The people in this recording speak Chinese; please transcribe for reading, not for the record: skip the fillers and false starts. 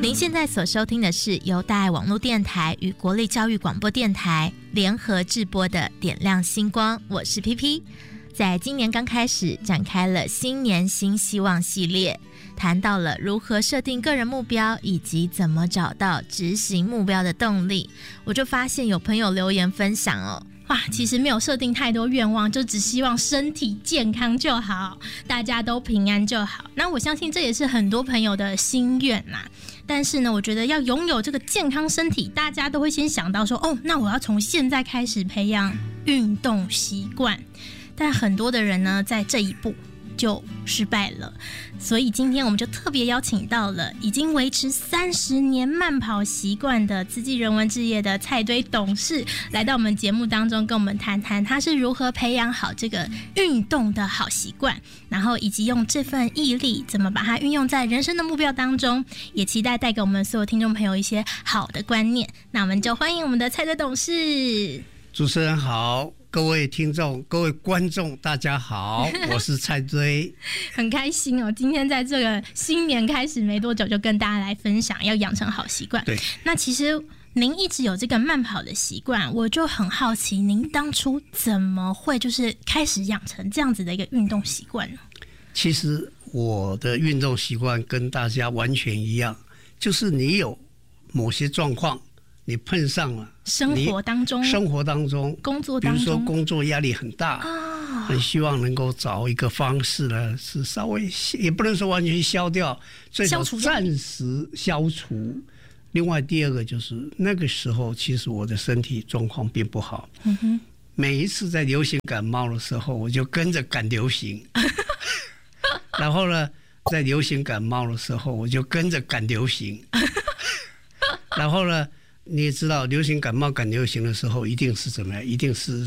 您现在所收听的是由大爱网络电台与国立教育广播电台联合制播的点亮星光，我是 PP。 在今年刚开始展开了新年新希望系列，谈到了如何设定个人目标以及怎么找到执行目标的动力。我就发现有朋友留言分享哇，其实没有设定太多愿望，就只希望身体健康就好，大家都平安就好。那我相信这也是很多朋友的心愿啦。但是呢，我觉得要拥有这个健康身体，大家都会先想到说，那我要从现在开始培养运动习惯。但很多的人呢，在这一步就失败了。所以今天我们就特别邀请到了已经维持30年慢跑习惯的慈济人文志业的蔡堆董事，来到我们节目当中跟我们谈谈他是如何培养好这个运动的好习惯，然后以及用这份毅力怎么把它运用在人生的目标当中，也期待带给我们所有听众朋友一些好的观念。那我们就欢迎我们的蔡堆董事。 主持人好，各位听众、各位观众，大家好，我是蔡堆。 很开心今天在这个新年开始没多久，就跟大家来分享要养成好习惯。 对， 那其实您一直有这个慢跑的习惯，我就很好奇，您当初怎么会就是开始养成这样子的一个运动习惯呢？ 其实我的运动习惯跟大家完全一样，就是你有某些状况，你碰上了生活当中、工作当中， 比如说工作压力很大，很希望能够找一个方式呢，是稍微也不能说完全消掉，最少暂时消除。另外第二个就是那个时候，其实我的身体状况并不好。每一次在流行感冒的时候，我就跟着赶流行。然后呢，在流行感冒的时候，我就跟着赶流行。然后呢，你也知道，流行感冒赶流行的时候，一定是怎么样？一定是